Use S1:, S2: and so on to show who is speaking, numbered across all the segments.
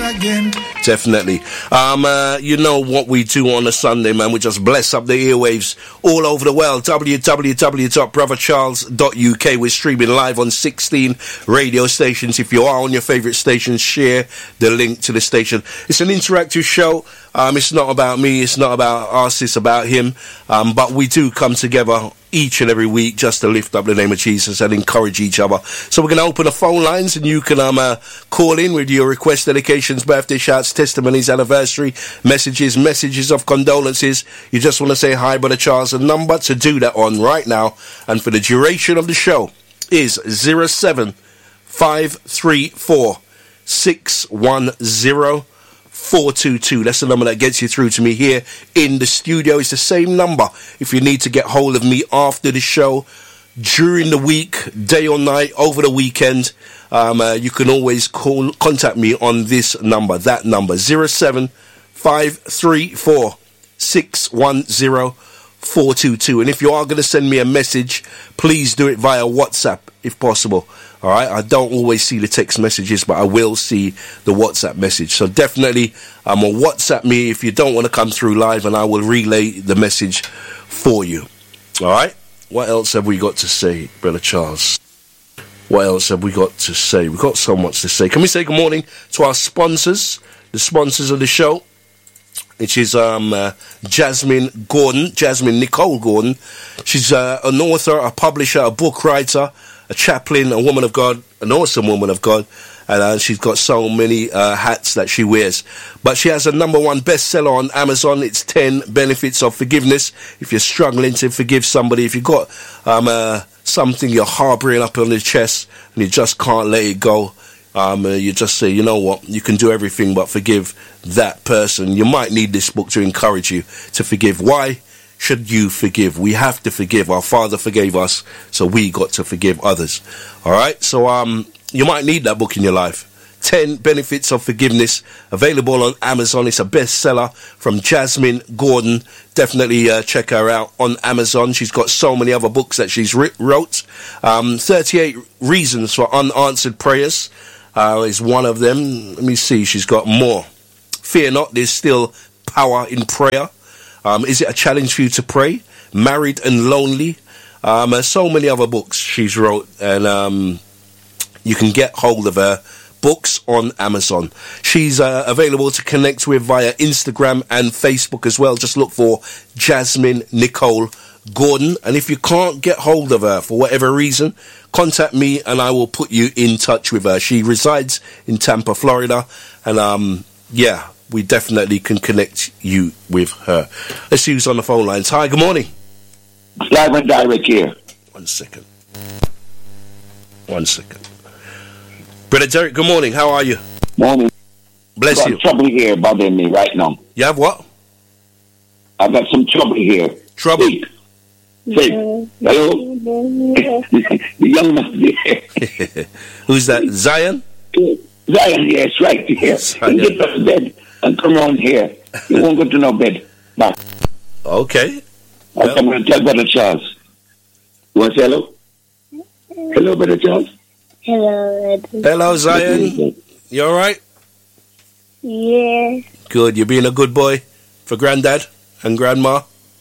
S1: again.
S2: Definitely. You know what we do on a Sunday, man. We just bless up the airwaves all over the world. www.brothercharles.uk. We're streaming live on 16 radio stations. If you are on your favourite station, share the link to the station. It's an interactive show. It's not about me, it's not about us, it's about him. But we do come together each and every week just to lift up the name of Jesus and encourage each other. So we're going to open the phone lines and you can call in with your requests, dedications, birthday shouts, testimonies, anniversary, messages of condolences. You just want to say hi, Brother Charles. The number to do that on right now and for the duration of the show is 07534 610 422. That's the number that gets you through to me here in the studio. It's the same number if you need to get hold of me after the show, during the week, day or night, over the weekend. You can always contact me on this number, that number, 07534 610 422. And if you are going to send me a message, please do it via WhatsApp if possible. All right, I don't always see the text messages, but I will see the WhatsApp message. So definitely, WhatsApp me if you don't want to come through live, and I will relay the message for you. All right, what else have we got to say, Brother Charles? What else have we got to say? We've got so much to say. Can we say good morning to our sponsors, the sponsors of the show, which is Jasmine Nicole Gordon. She's an author, a publisher, a book writer, a chaplain, a woman of God, an awesome woman of God, and she's got so many hats that she wears. But she has a #1 bestseller on Amazon. It's 10 Benefits of Forgiveness. If you're struggling to forgive somebody, if you've got something you're harboring up on your chest and you just can't let it go, you just say, you know what, you can do everything but forgive that person. You might need this book to encourage you to forgive. Why should you forgive? We have to forgive. Our Father forgave us, so we got to forgive others. All right, so you might need that book in your life. 10 Benefits of Forgiveness, available on Amazon. It's a bestseller from Jasmine Gordon. Definitely check her out on Amazon. She's got so many other books that she's wrote. 38 Reasons for Unanswered Prayers is one of them. Let me see, she's got more. Fear not, there's still power in prayer. Is it a challenge for you to pray? Married and Lonely. So many other books she's wrote, and you can get hold of her books on Amazon. She's available to connect with via Instagram and Facebook as well. Just look for Jasmine Nicole Gordon. And if you can't get hold of her for whatever reason, contact me and I will put you in touch with her. She resides in Tampa, Florida, and we definitely can connect you with her. Let's see who's on the phone lines. Hi, good morning.
S3: Live and direct here.
S2: One second. Brother Derek, good morning. How are you?
S3: Morning.
S2: Bless you.
S3: I've got trouble here bothering me right now.
S2: You have what?
S3: I've got some trouble here.
S2: Trouble?
S3: Say, hello? The young man here.
S2: Who's that? Zion?
S3: Zion, yes, right here.
S2: Zion.
S3: Get up to bed and come on here. You won't go to no bed. Back.
S2: Okay.
S3: I'm going to tell Brother Charles. You want to say hello? Hello, Brother Charles?
S2: Hello, Zion. You all right?
S4: Yeah.
S2: Good. You being a good boy for Granddad and Grandma?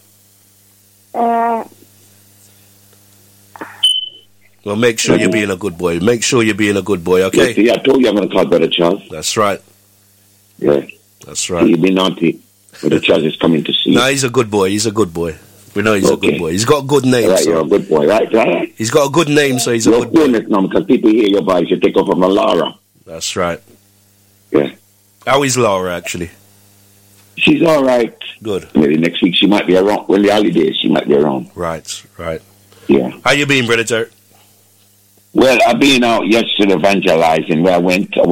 S2: Well, make sure you're being a good boy. Make sure you're being a good boy, okay?
S3: Yeah, I told you I'm going to call Brother Charles.
S2: That's right.
S3: Yeah.
S2: That's right.
S3: You've been naughty. Brother Charles is coming to see you.
S2: No, he's a good boy. He's a good boy. We know he's a good boy. He's got a good name.
S3: Right,
S2: so.
S3: you're a good boy, right?
S2: He's got a good name, so he's a good boy.
S3: You're doing it now because people hear your voice. You take off from Laura.
S2: That's right.
S3: Yeah.
S2: How is Laura, actually?
S3: She's all right.
S2: Good.
S3: Maybe next week she might be around. When the holidays, she might be around.
S2: Right.
S3: Yeah.
S2: How you been, Brother Derek?
S3: Well, I've been out yesterday evangelizing. Where I went to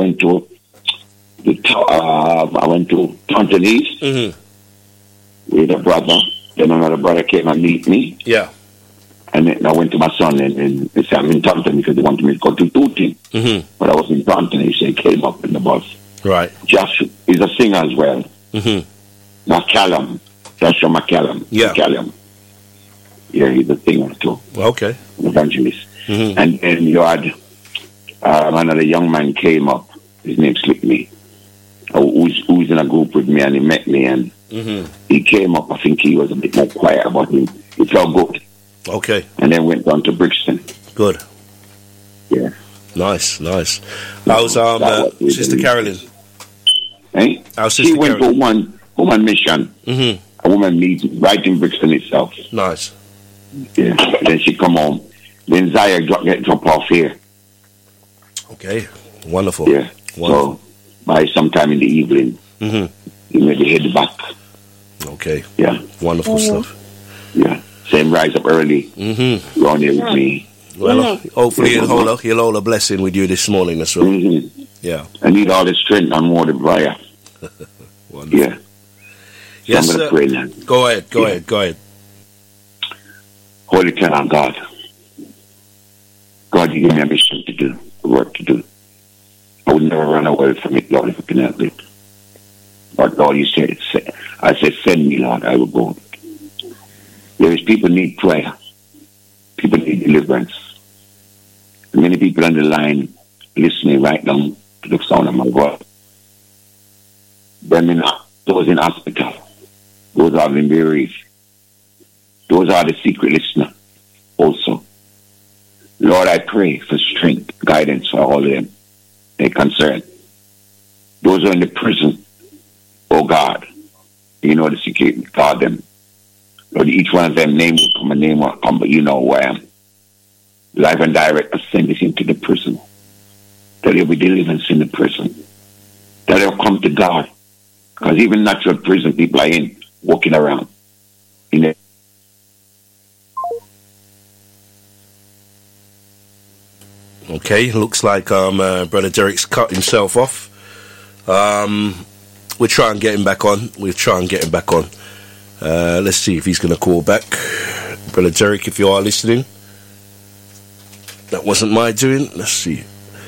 S3: Tontonese with a brother. Then another brother came and meet me.
S2: Yeah.
S3: And then I went to my son and they said I'm in Taunton because they wanted me to go to Tooting. But I was in Taunton. He said he came up in the bus.
S2: Right.
S3: Josh is a singer as well. McCallum. Joshua McCallum.
S2: Yeah.
S3: McCallum. Yeah, he's a singer too.
S2: Okay.
S3: An evangelist. And then you had another young man came up. His name slipped me. who's in a group with me, and he met me, and he came up. I think he was a bit more quiet about him. It felt good.
S2: Okay.
S3: And then went down to Brixton.
S2: Good.
S3: Yeah.
S2: Nice. How's Sister Carolyn?
S3: Eh?
S2: How's
S3: She
S2: Sister
S3: went
S2: Carolyn?
S3: to one woman mission, a woman meeting right in Brixton itself.
S2: Nice.
S3: Yeah. Then she come home. Then Zaya get dropped off here.
S2: Okay. Wonderful.
S3: Yeah.
S2: Wonderful.
S3: So by sometime in the evening, you maybe head back.
S2: Okay.
S3: Yeah.
S2: Wonderful stuff.
S3: Yeah. Same rise up early. Around here with me.
S2: Well, hopefully he'll hold a blessing with you this morning as well. Yeah.
S3: I need all the strength and more the prayer.
S2: Wonderful.
S3: Yeah.
S2: Yes,
S3: I'm
S2: sir.
S3: gonna pray now.
S2: Go ahead.
S3: Holy Eternal God. God, you give me a mission to do, a work to do. I would never run away from it, Lord, if I can help it. But Lord, you said, I said, send me, Lord, I will go. There is people need prayer. People need deliverance. Many people on the line listening right now to the sound of my voice. Those in hospital, those are in bereaved. Those are the secret listener also. Lord, I pray for strength, guidance for all of them. They're concerned. Those who are in the prison, oh God, you know the secret, guard them. Lord, each one of them, name will come, a name will come, but you know who I am. Life and direct, send this into the prison. That there will be deliverance in the prison. That they'll come to God. Because even natural prison people are in, walking around.
S2: Okay, looks like Brother Derek's cut himself off. We'll try and get him back on. Let's see if he's going to call back. Brother Derek, if you are listening. That wasn't my doing. Let's see.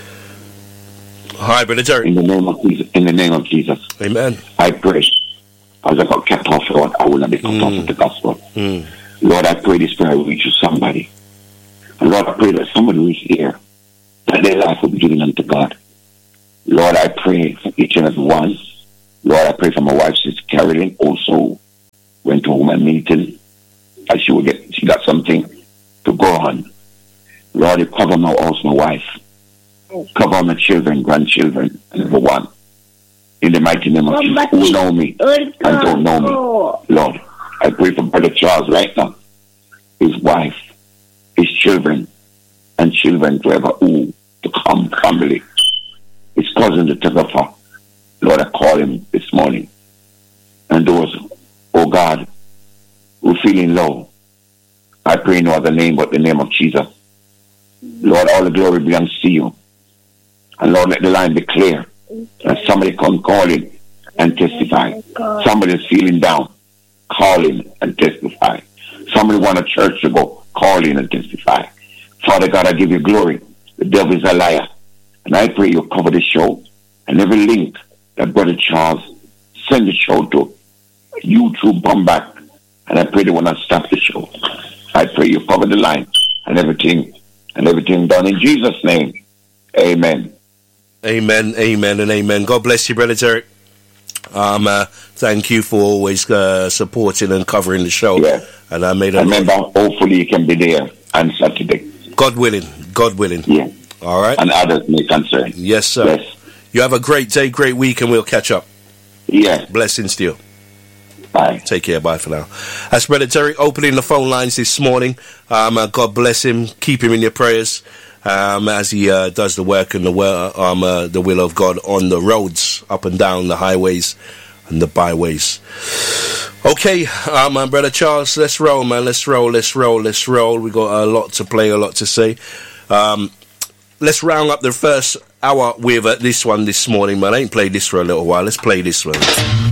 S2: Hi, Brother Derek.
S3: In the name of Jesus.
S2: Amen.
S3: I pray. As I got kept off, Lord, I will not be cut off of the gospel. Lord, I pray this prayer will reach somebody. And Lord, I pray that somebody will hear that their life will be given unto God. Lord, I pray for each and every one. Lord, I pray for my wife, Sister Carolyn, also went to a woman meeting. And she got something to go on. Lord, you cover my house, my wife. Cover my children, grandchildren, and everyone. In the mighty name of Jesus, who know me and don't know me. Lord, I pray for Brother Charles right now. His wife, his children, and children to ever who to come family. His cousin, the photographer. Lord, I call him this morning. And those, oh God, who feeling low, I pray no other name but the name of Jesus. Lord, all the glory belongs to you. And Lord, let the line be clear. And somebody come calling and testify. Somebody's feeling down, calling and testify. Somebody want a church to go, calling and testify. Father God, I give you glory. The devil is a liar. And I pray you cover the show and every link that Brother Charles send the show to. YouTube come back. And I pray they will not stop the show. I pray you cover the line and everything done in Jesus' name. Amen.
S2: Amen, amen, and amen. God bless you, Brother Derek. Thank you for always supporting and covering the show.
S3: Yeah.
S2: And I made
S3: remember, hopefully you can be there on Saturday.
S2: God willing.
S3: Yeah.
S2: All right.
S3: And others may concern.
S2: Yes, sir. Yes. You have a great day, great week, and we'll catch up.
S3: Yeah.
S2: Blessings to you.
S3: Bye.
S2: Take care. Bye for now. That's Brother Derek opening the phone lines this morning. God bless him. Keep him in your prayers. As he does the work and the will of God on the roads, up and down the highways and the byways. Okay, my Brother Charles, let's roll, man. Let's roll. We got a lot to play, a lot to say. Let's round up the first hour with this one this morning, man. I ain't played this for a little while. Let's play this one.